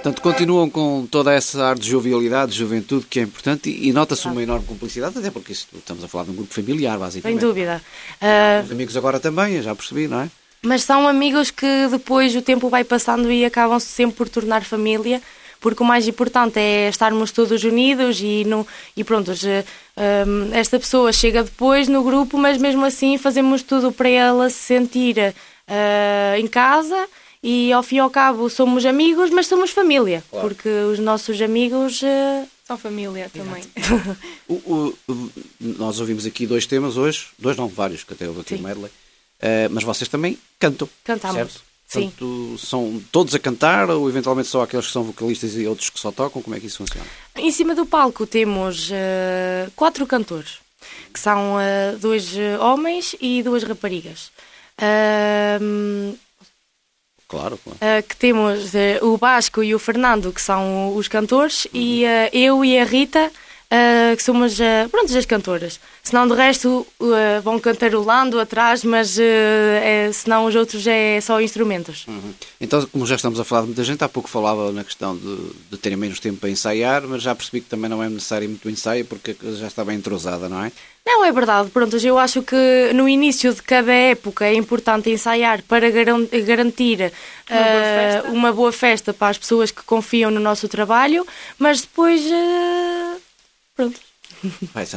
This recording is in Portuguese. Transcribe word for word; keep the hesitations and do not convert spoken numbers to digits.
Portanto, continuam com toda essa ar de jovialidade, de juventude, que é importante, e, e nota-se uma enorme cumplicidade, até porque isto, estamos a falar de um grupo familiar, basicamente. Sem dúvida. Uh... Os amigos agora também, eu já percebi, não é? Mas são amigos que depois o tempo vai passando e acabam-se sempre por tornar família, porque o mais importante é estarmos todos unidos e, no, e pronto, um, esta pessoa chega depois no grupo, mas mesmo assim fazemos tudo para ela se sentir uh, em casa e ao fim e ao cabo somos amigos, mas somos família, claro. Porque os nossos amigos... Uh, são família também. o, o, o, nós ouvimos aqui dois temas hoje, dois não, vários, que até houve aqui o medley. Uh, mas vocês também cantam, cantamos, certo? Sim. Portanto, são todos a cantar ou eventualmente só aqueles que são vocalistas e outros que só tocam? Como é que isso funciona? Em cima do palco temos uh, quatro cantores, que são uh, dois homens e duas raparigas. Uh, claro, claro. Uh, que temos uh, o Vasco e o Fernando, que são os cantores, uhum. e uh, eu e a Rita, Uh, que somos uh, pronto, as cantoras. Senão de resto uh, vão cantarolando atrás, mas uh, é, senão os outros é só instrumentos. Uhum. Então, como já estamos a falar de muita gente, há pouco falava na questão de, de terem menos tempo para ensaiar, mas já percebi que também não é necessário muito ensaio porque já está bem entrosada, não é? Não, é verdade. Pronto, eu acho que no início de cada época é importante ensaiar para garantir uma, uh, boa festa. uma boa festa para as pessoas que confiam no nosso trabalho, mas depois... Uh... Pronto. Vai